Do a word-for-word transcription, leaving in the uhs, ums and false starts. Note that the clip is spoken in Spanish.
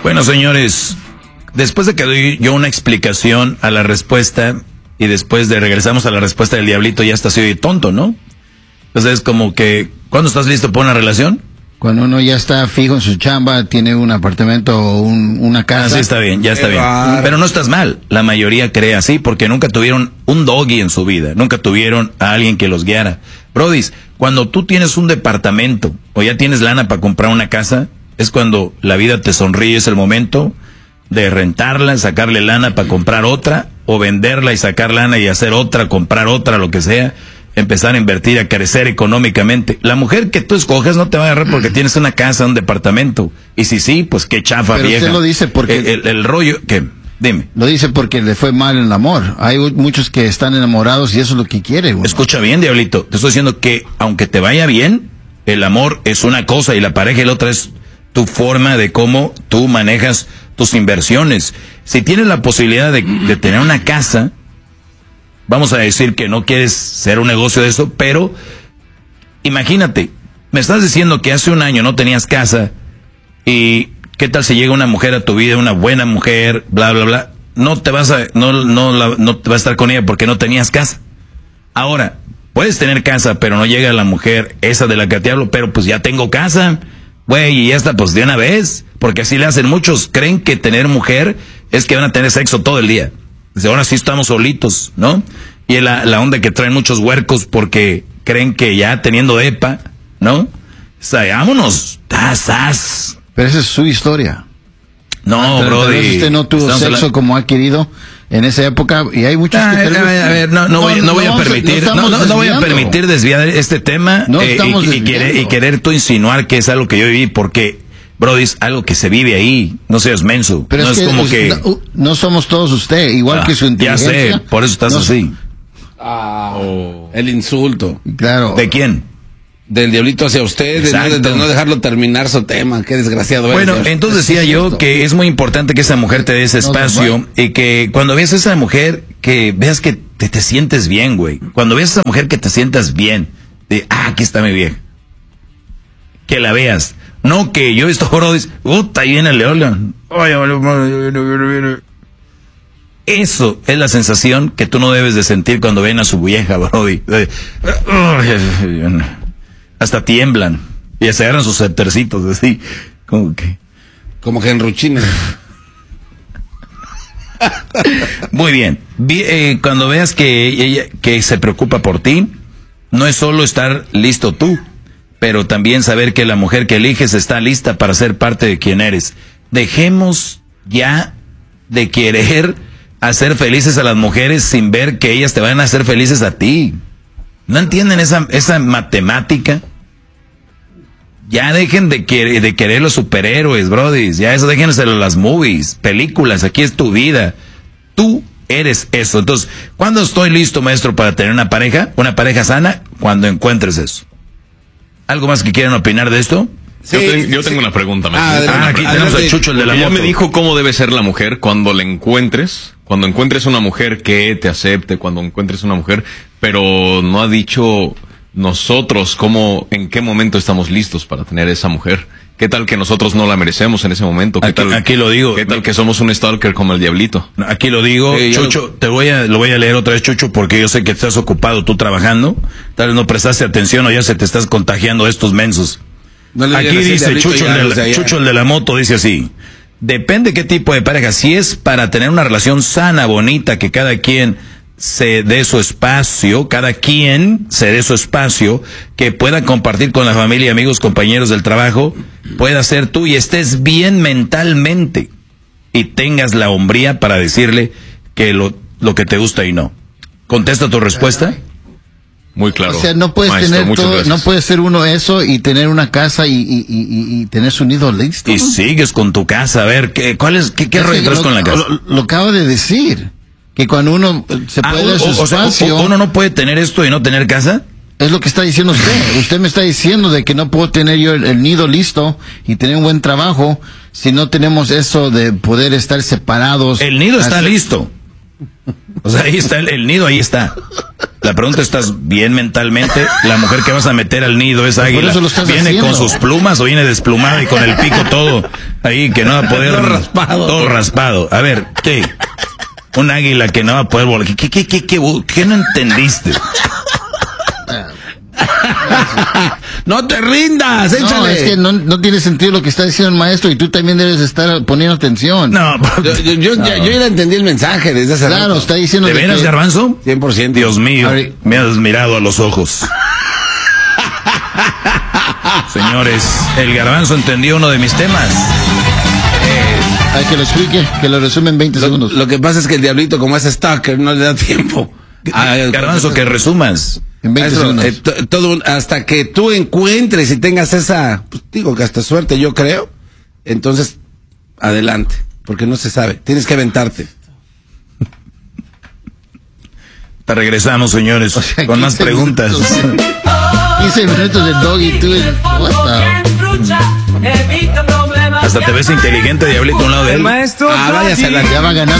Bueno, señores, después de que doy yo una explicación a la respuesta y después de regresamos a la respuesta del diablito, ya está así tonto, ¿no? Entonces es como que, ¿cuándo estás listo para una relación? Cuando uno ya está fijo en su chamba, tiene un apartamento o un, una casa. Ah, sí, está bien, ya está bien. Pero no estás mal. La mayoría cree así porque nunca tuvieron un doggy en su vida. Nunca tuvieron a alguien que los guiara. Brodis, cuando tú tienes un departamento o ya tienes lana para comprar una casa, es cuando la vida te sonríe, es el momento de rentarla, sacarle lana para comprar otra, o venderla y sacar lana y hacer otra, comprar otra, lo que sea. Empezar a invertir, a crecer económicamente. La mujer que tú escojas no te va a agarrar porque tienes una casa, un departamento. Y si sí, pues qué chafa. Pero vieja. usted lo dice porque... El, el, el rollo, ¿qué? Dime. Lo dice porque le fue mal en el amor. Hay muchos que están enamorados y eso es lo que quiere uno. Escucha bien, diablito. Te estoy diciendo que aunque te vaya bien, el amor es una cosa y la pareja y la otra es tu forma de cómo tú manejas tus inversiones. Si tienes la posibilidad de, de tener una casa... Vamos a decir que no quieres ser un negocio de eso, pero imagínate, me estás diciendo que hace un año no tenías casa y qué tal si llega una mujer a tu vida, una buena mujer, bla, bla, bla. No te vas a, no, no, la, no te vas a estar con ella porque no tenías casa. Ahora, puedes tener casa, pero no llega la mujer esa de la que te hablo, pero pues ya tengo casa, güey, y ya está, pues de una vez, porque así le hacen muchos, creen que tener mujer es que van a tener sexo todo el día. Ahora sí estamos solitos, ¿no? Y la, la onda que traen muchos huercos porque creen que ya teniendo epa, ¿no? O sea, vámonos, tas, tas. Pero esa es su historia. No, pero, brody. Pero usted no tuvo sexo la... como ha querido en esa época y hay muchos ah, que a ver, a ver, no, no, no, voy, no voy a permitir, no, no, no voy a permitir desviar este tema no eh, y, y, querer, y querer tú insinuar que es algo que yo viví porque... Brody, es algo que se vive ahí, no seas menso. Pero no es, es que como es, que... No, no somos todos usted, igual ah, que su inteligencia. Ya sé, por eso estás no, así. Ah, oh. El insulto. Claro. ¿De quién? Del diablito hacia usted, de no, de no dejarlo terminar su tema, qué desgraciado. Bueno, eres, entonces decía sí, yo que es muy importante que esa mujer te dé ese espacio no, no, y que cuando veas a esa mujer, que veas que te, te sientes bien, güey. Cuando veas a esa mujer que te sientas bien, de, ah, aquí está mi vieja. Que la veas. No que yo esto bro, puta, ahí viene el león. Eso es la sensación que tú no debes de sentir cuando ven a su vieja, brody. Hasta tiemblan y se agarran sus tercitos así, como que, como que enruchina. Muy bien. Eh, cuando veas que ella que se preocupa por ti, no es solo estar listo tú, pero también saber que la mujer que eliges está lista para ser parte de quien eres. Dejemos ya de querer hacer felices a las mujeres sin ver que ellas te van a hacer felices a ti. ¿No entienden esa, esa matemática? Ya dejen de, querer, de querer los superhéroes, brodis. Ya eso déjenselo las movies, películas. Aquí es tu vida. Tú eres eso. Entonces, ¿cuándo estoy listo, maestro, para tener una pareja? Una pareja sana, cuando encuentres eso. ¿Algo más que quieran opinar de esto? Sí, yo, ten, yo tengo sí. una pregunta. Ah, ah, aquí tenemos a Chucho, el de la moto. Ya me dijo cómo debe ser la mujer cuando la encuentres. Cuando encuentres una mujer que te acepte, cuando encuentres una mujer, pero no ha dicho nosotros cómo, en qué momento estamos listos para tener esa mujer. ¿Qué tal que nosotros no la merecemos en ese momento? ¿Qué aquí, tal, aquí lo digo. ¿Qué tal que somos un stalker como el diablito? Aquí lo digo, eh, Chucho, yo... te voy a, lo voy a leer otra vez, Chucho, porque yo sé que estás ocupado tú trabajando. Tal vez no prestaste atención o ya se te estás contagiando de estos mensos. No aquí dice Chucho, ya, el de la, Chucho, el de la moto, dice así. Depende qué tipo de pareja. Si es para tener una relación sana, bonita, que cada quien se dé su espacio, cada quien se dé su espacio, que pueda compartir con la familia, amigos, compañeros del trabajo, pueda ser tú y estés bien mentalmente y tengas la hombría para decirle que lo, lo que te gusta y no. ¿Contesta tu respuesta? Muy claro. O sea, no puedes Maestro, tener todo, no puede ser uno eso y tener una casa y, y, y, y tener su nido listo. Y ¿no? Sigues con tu casa, a ver, ¿qué, cuál es, qué, qué rollo traes con la casa? Lo, lo acabo de decir, que cuando uno se ah, puede o, su o, espacio... O sea, ¿uno no puede tener esto y no tener casa? Es lo que está diciendo usted. Usted me está diciendo de que no puedo tener yo el, el nido listo y tener un buen trabajo si no tenemos eso de poder estar separados. El nido está así. Listo. O sea, ahí está el, el nido, ahí está. La pregunta, ¿estás bien mentalmente? La mujer que vas a meter al nido es águila. ¿Viene haciendo con sus plumas o viene desplumada y con el pico todo ahí que no va a poder... Todo raspado. Todo raspado. A ver, ¿qué? Un águila que no va a poder volar. ¿Qué, qué, qué, qué, qué, qué no entendiste? No te rindas, échale. No, es que no, no tiene sentido lo que está diciendo el maestro y tú también debes estar poniendo atención. No, Yo, yo, yo, no. Ya, yo ya entendí el mensaje desde hace Claro, rato. está diciendo ¿De de veras, que- Garbanzo? cien por ciento. Dios mío, Ari- me has mirado a los ojos. Señores, el Garbanzo entendió uno de mis temas. Hay que lo explique, que lo resume en veinte Lo, segundos. lo que pasa es que el diablito, como es stalker, no le da tiempo. Ah, Garbanzo, que resumas. En veinte Maestro, segundos. eh, to- todo un- hasta que tú encuentres y tengas esa, pues, digo que hasta suerte, yo creo, entonces, adelante, porque no se sabe, tienes que aventarte. Te regresamos, señores, O sea, con más quince preguntas. minutos. quince minutos de dog y tú el... What the- Hasta te ves inteligente, Diablito, a un lado de él. Ah, váyase a la... Ya va ganando.